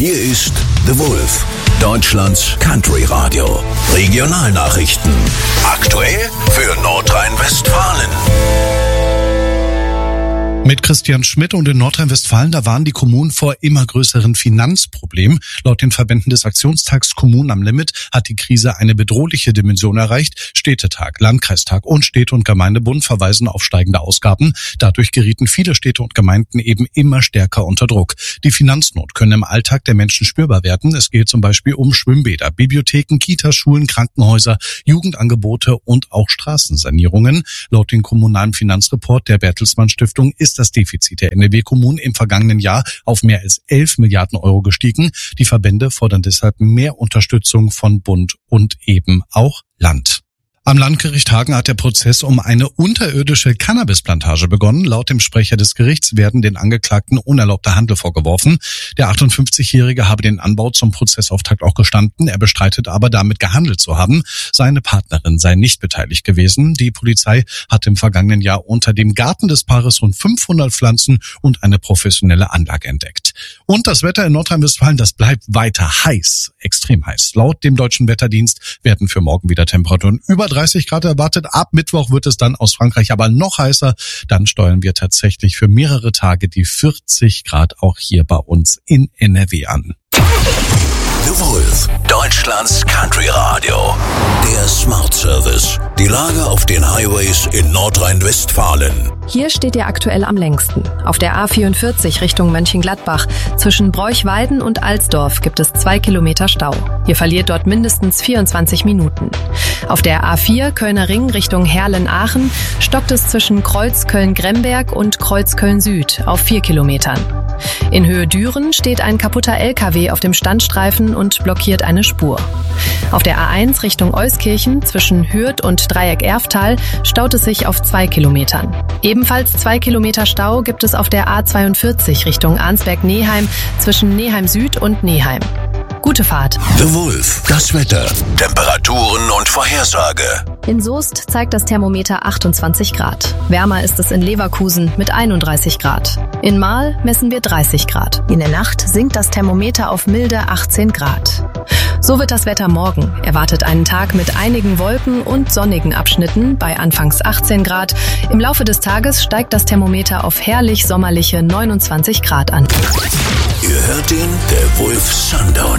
Hier ist The Wolf, Deutschlands Country Radio. Regionalnachrichten. Aktuell für Nordrhein-Westfalen. Mit Christian Schmidt und in Nordrhein-Westfalen, da waren die Kommunen vor immer größeren Finanzproblemen. Laut den Verbänden des Aktionstags Kommunen am Limit hat die Krise eine bedrohliche Dimension erreicht. Städtetag, Landkreistag und Städte- und Gemeindebund verweisen auf steigende Ausgaben. Dadurch gerieten viele Städte und Gemeinden eben immer stärker unter Druck. Die Finanznot können im Alltag der Menschen spürbar werden. Es geht zum Beispiel um Schwimmbäder, Bibliotheken, Kitas, Schulen, Krankenhäuser, Jugendangebote und auch Straßensanierungen. Laut dem kommunalen Finanzreport der Bertelsmann Stiftung ist das Defizit der NRW-Kommunen im vergangenen Jahr auf mehr als 11 Milliarden Euro gestiegen. Die Verbände fordern deshalb mehr Unterstützung von Bund und eben auch Land. Am Landgericht Hagen hat der Prozess um eine unterirdische Cannabisplantage begonnen. Laut dem Sprecher des Gerichts werden den Angeklagten unerlaubter Handel vorgeworfen. Der 58-Jährige habe den Anbau zum Prozessauftakt auch gestanden. Er bestreitet aber, damit gehandelt zu haben. Seine Partnerin sei nicht beteiligt gewesen. Die Polizei hat im vergangenen Jahr unter dem Garten des Paares rund 500 Pflanzen und eine professionelle Anlage entdeckt. Und das Wetter in Nordrhein-Westfalen, das bleibt weiter heiß, extrem heiß. Laut dem Deutschen Wetterdienst werden für morgen wieder Temperaturen über 30 Grad erwartet. Ab Mittwoch wird es dann aus Frankreich aber noch heißer. Dann steuern wir tatsächlich für mehrere Tage die 40 Grad auch hier bei uns in NRW an. The Wolf, Deutschlands Country Radio. Der Smart Service. Die Lage auf den Highways in Nordrhein-Westfalen. Hier steht ihr aktuell am längsten. Auf der A44 Richtung Mönchengladbach. Zwischen Broichweiden und Alsdorf gibt es 2 Kilometer Stau. Ihr verliert dort mindestens 24 Minuten. Auf der A4 Kölner Ring Richtung Herlen-Aachen stockt es zwischen Kreuz Köln-Gremberg und Kreuz Köln-Süd auf 4 Kilometern. In Höhe Düren steht ein kaputter LKW auf dem Standstreifen und blockiert eine Spur. Auf der A1 Richtung Euskirchen zwischen Hürth und Dreieck-Erftal staut es sich auf 2 Kilometern. Ebenfalls 2 Kilometer Stau gibt es auf der A42 Richtung Arnsberg-Neheim zwischen Neheim Süd und Neheim. Gute Fahrt. The Wolf, das Wetter, Temperaturen und Vorhersage. In Soest zeigt das Thermometer 28 Grad. Wärmer ist es in Leverkusen mit 31 Grad. In Marl messen wir 30 Grad. In der Nacht sinkt das Thermometer auf milde 18 Grad. So wird das Wetter morgen. Erwartet einen Tag mit einigen Wolken und sonnigen Abschnitten bei anfangs 18 Grad. Im Laufe des Tages steigt das Thermometer auf herrlich sommerliche 29 Grad an. Ihr hört ihn, der Wolf Sundown.